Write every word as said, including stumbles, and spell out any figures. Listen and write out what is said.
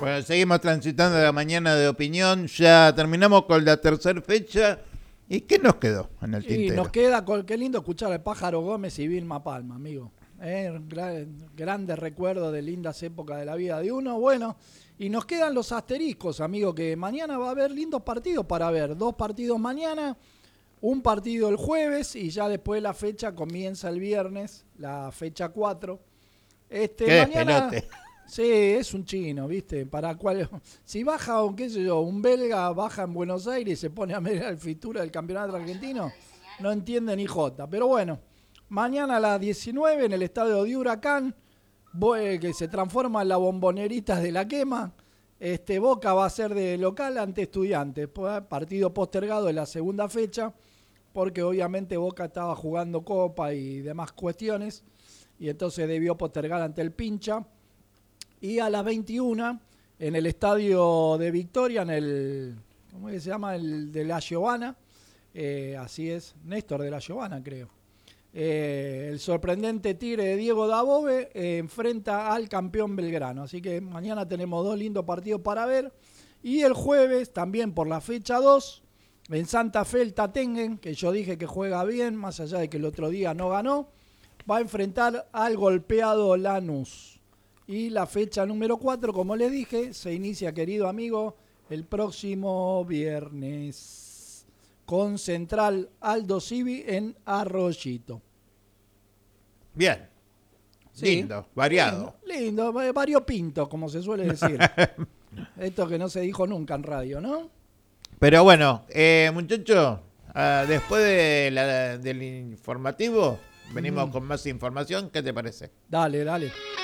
Bueno, seguimos transitando la mañana de opinión. Ya terminamos con la tercera fecha. ¿Y qué nos quedó en el Y tintero? nos queda, con, qué lindo escuchar al Pájaro Gómez y Vilma Palma, amigo. Eh, gran, grandes recuerdos de lindas épocas de la vida de uno. Bueno, y nos quedan los asteriscos, amigo, que mañana va a haber lindos partidos para ver. Dos partidos mañana, un partido el jueves y ya después la fecha comienza el viernes, la fecha cuatro. Este, ¿Qué mañana, despelote? sí, es un chino, ¿viste? Para cuál, si baja, o qué sé yo, un belga baja en Buenos Aires y se pone a mirar el fitura del campeonato argentino, no entiende ni jota. Pero bueno, mañana a las diecinueve en el estadio de Huracán, que se transforma en la Bombonerita de la Quema, este, Boca va a ser de local ante Estudiantes, partido postergado en la segunda fecha, porque obviamente Boca estaba jugando Copa y demás cuestiones, y entonces debió postergar ante el Pincha. Y a las veintiuna, en el estadio de Victoria, en el, ¿cómo es que se llama? El de la Giovana, eh, así es, Néstor de la Giovana, creo. Eh, el sorprendente Tigre de Diego Dabove eh, enfrenta al campeón Belgrano. Así que mañana tenemos dos lindos partidos para ver. Y el jueves, también por la fecha dos, en Santa Fe el Tatengen, que yo dije que juega bien, más allá de que el otro día no ganó, va a enfrentar al golpeado Lanús. Y la fecha número cuatro, como les dije, se inicia, querido amigo, el próximo viernes con Central Aldo Civi en Arroyito. Bien. Sí, lindo, variado. Lindo, lindo, variopinto, como se suele decir. Esto que no se dijo nunca en radio, ¿no? Pero bueno, eh, muchachos, uh, después de la, del informativo, venimos mm. con más información. ¿Qué te parece? Dale, dale.